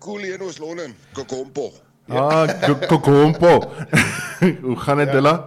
cool hier in Oos-London, Kokompo. Kokompo. Hoe gaan dit, Dilla?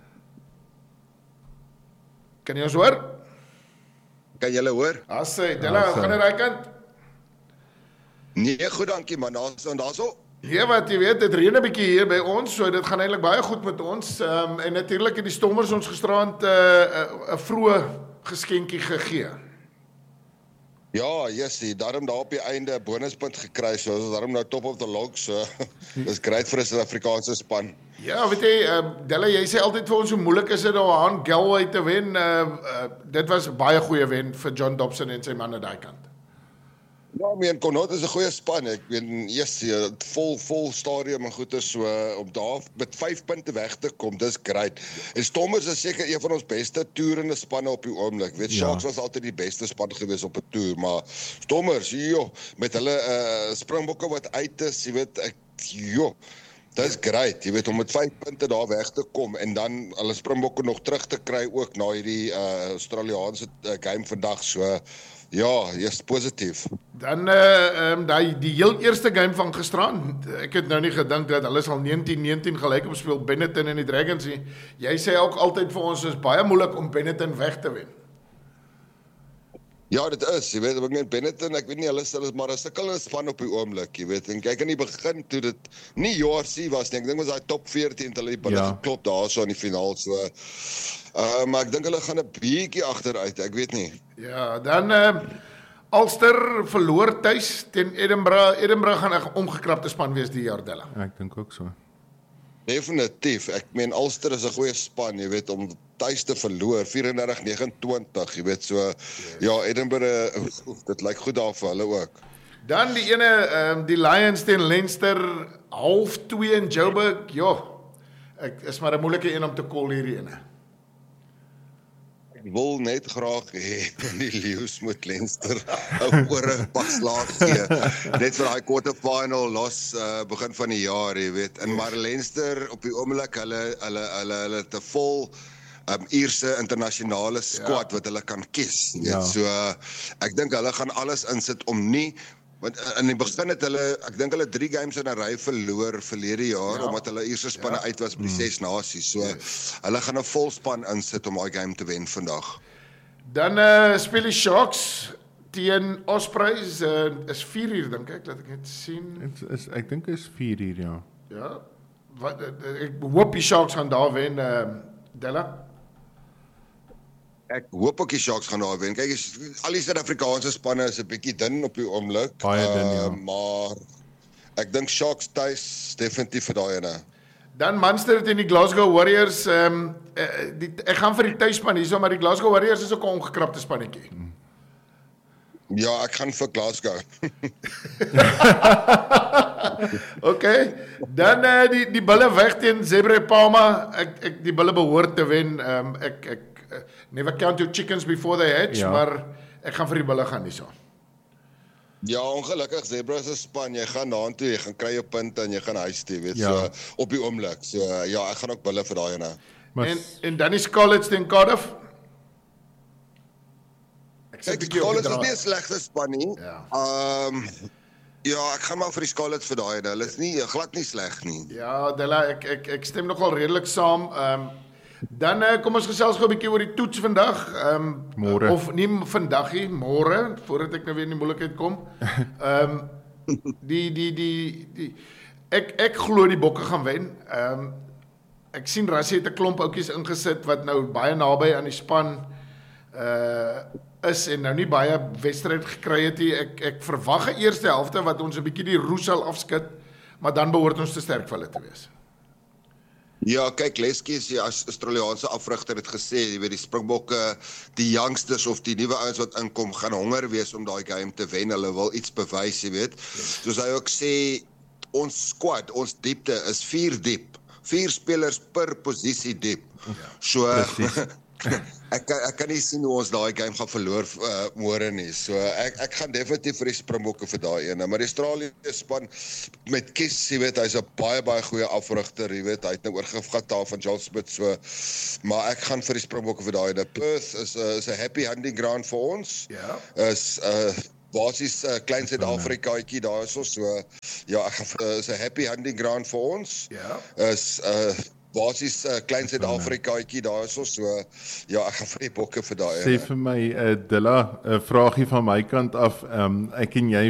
Kan jy ons hoor? Kan julle hoor? Asai, Dilla, hoe gaan dit daai kant? Nee, goed dankie man, daarso. Ja, wat jy weet, dit reën 'n bietjie hier by ons, so dit gaan eintlik baie goed met ons. En natuurlik het die Stormers ons gisterand 'n vroeë geskenkie gegee. Ja, Jessie, daarom daar op die einde 'n bonuspunt gekry, so ons is daarom nou top of the log, so dis great vir 'n Suid-Afrikaanse span. Ja, weet jy, Della, jy sê altyd vir ons hoe moeilik is dit om aan Galway te wen. Dit was 'n baie goeie wen vir John Dobson en sy manne daai kant. Ja, Connaught is 'n goeie span. Ek weet Jessie, vol stadium en goeie so om daar met 5 punte weg te kom, dis great. En Stormers is seker een van ons beste toerende spanne op die oomblik. Weet Sharks was altyd die beste span gewees op 'n toer, maar Stormers, met hulle Springbokke wat uit is, jy weet, dis great, jy weet, om met 5 punte daar weg te kom en dan hulle Springbokke nog terug te kry ook na hierdie Australiaanse game vandag, so ja, jy's positief. Dan die heel eerste game van gisterand, ek het nou nie gedink dat hulle sal 19-19 gelyk op speel Benetton en die Dragons nie. Jy sê ook altyd vir ons is baie moeilik om Benetton weg te wen. Ja, dit is, jy weet, Benetton, ek weet nie, hulle is maar 'n sukkelende span op die oomblik, jy weet, en kyk in die begin toe dit nie URC was nie, ek dink was daai top 14 hulle die bulle geklop daarso in die finaal, so, maar ek dink hulle gaan 'n bietjie agteruit, ek weet nie. Ja, dan Ulster verloor tuis teen Edinburgh. Edinburgh gaan 'n omgekrapte span wees die jaar, Della. Ek dink ook so. Definitief, ek meen Ulster is 'n goeie span, jy weet, om tuis te verloor, 34-29, jy weet, so, ja, Edinburgh, dit lyk goed daar vir hulle ook. Dan die ene, die Lions teen Leinster, 1:30 in Joburg, ek is maar 'n moeilike een om te call hierdie ene. Ek wil net graag hê die Lions moet Leinster 'n ore pak slaag gee. Net vir daai quarterfinal los begin van die jaar, jy weet. En maar Leinster op die oomblik hulle te vol Ierse internasionale squad wat hulle kan kies. Ja. So ek dink hulle gaan alles insit om nie, want in die begin het hulle, ek dink hulle 3 games in 'n ry verloor verlede jaar, omdat hulle Ierse spanne uit was by die 6 nasies. So hulle gaan 'n vol span insit om daai game te wen vandag. Dan speel die Sharks teen Ospreys, is 4 uur dink ek, laat ek net sien. Ek dink is 4 uur, ja. Ja, ek hoop die Sharks gaan daar wen, Della. Ek hoop ook die Sharks gaan daar wen. Kyk, al die Suid-Afrikaanse spanne is 'n bietjie dun op die oomblik. Baie dun, ja. Maar ek dink Sharks tuis definitief vir daai ene. Dan Munster teen die Glasgow Warriors. Ek gaan vir die tuisspan hierso, maar die Glasgow Warriors is ook 'n omgekrapte spannetjie. Ja, ek gaan vir Glasgow. Okay. Dan die bulle weg teen Zebre Palma. Die bulle behoort te wen. Ek never count your chickens before they hatch, maar ek gaan vir die bulle gaan hierso. Ja, ongelukkig Zebra is 'n span. Jy gaan daartoe, jy gaan kry jou punte en jy gaan huis toe, weet, so op die oomblik. So ja, ek gaan ook bulle vir daai ene. En dan die Scarlets teen Cardiff. Scarlets is nie 'n slegte span nie. Ja, ek gaan maar vir die Scarlets vir daai ene. Hulle is nie glad nie sleg nie. Ja, Della, ek stem nogal redelik saam. Dan kom ons gesels gou 'n bietjie oor die toets vandag. Môre. Of nie vandag nie, môre, voordat ek nou weer in die moeilikheid kom. Ek glo die Bokke gaan wen. Ek sien Rassie het 'n klomp oudjies ingesit wat nou baie naby aan die span is en nou nie baie wedstryd gekry het nie. Ek verwag 'n eerste helfte wat ons 'n bietjie die roes sal afskud, maar dan behoort ons te sterk vir hulle te wees. Ja, kyk, Leskie is die Australiaanse afrigter het gesê, jy weet, die Springbokke, die youngsters of die nuwe ouens wat inkom, gaan honger wees om daai game te wen. Hulle wil iets bewys, jy weet. Soos hy ook sê, ons squad, ons diepte is 4 diep. 4 spelers per posisie diep. So ek kan nie sien hoe ons daai game gaan verloor môre nie. So ek gaan definitief vir die Springbokke vir daai ene. Maar die Australiese span met Kies, jy weet, hy's 'n baie goeie afrigter, jy weet, hy het nou oorgevat daar van Joel Smith, so maar ek gaan vir die Springbokke vir daai ene. Perth is 'n happy hunting ground vir ons. Ja. basies klein Suid-Afrikaatjie daarso, so ja, ek gaan is 'n happy hunting ground vir ons. Ja. Is basies klein Suid-Afrikaatjie daarso, so ja, ek gaan vir die bokke vir daai. Sê vir my Dilla, 'n vraagie van my kant af, ek en jy